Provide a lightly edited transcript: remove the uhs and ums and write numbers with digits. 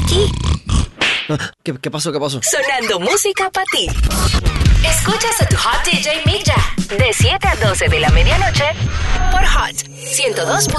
aquí. ¿Qué pasó? Sonando música para ti. Escuchas a tu Hot DJ Mick Jam de 7 a 12 de la medianoche por Hot 102.